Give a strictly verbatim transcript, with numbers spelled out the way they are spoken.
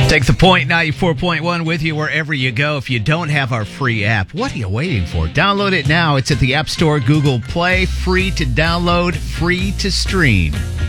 Take the Point ninety-four point one with you wherever you go. If you don't have our free app, what are you waiting for? Download it now. It's at the App Store, Google Play. Free to download, free to stream.